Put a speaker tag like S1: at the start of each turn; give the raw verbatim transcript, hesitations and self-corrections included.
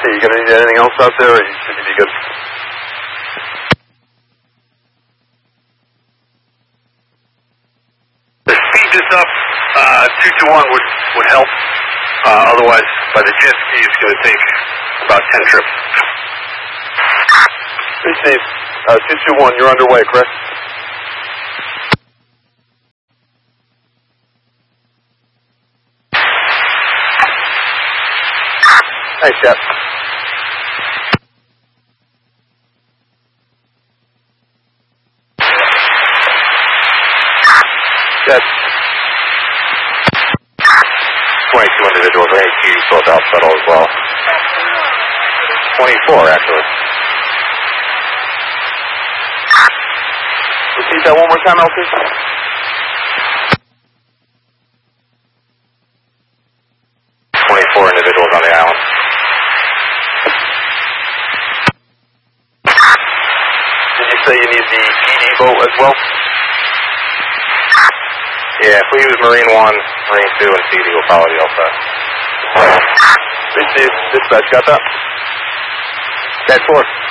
S1: see, you gonna need anything else out there, or you should you be good? The speed this up, uh, two two one would, would help. Uh, otherwise, by the jet ski, it's gonna take about ten trips. Hey, Steve. Uh, two two one, you're underway, correct? Thanks, Jeff. Yes. twenty-two individuals, I think Q both out shuttle as well. twenty-four, actually. Repeat that one more time, L C. twenty-four individuals on the island. Did you say you need the E D boat as well? Yeah, if we use Marine one, Marine two, and C D, we'll follow the Alpha. Hey, Steve. Dispatch, got that? ten four.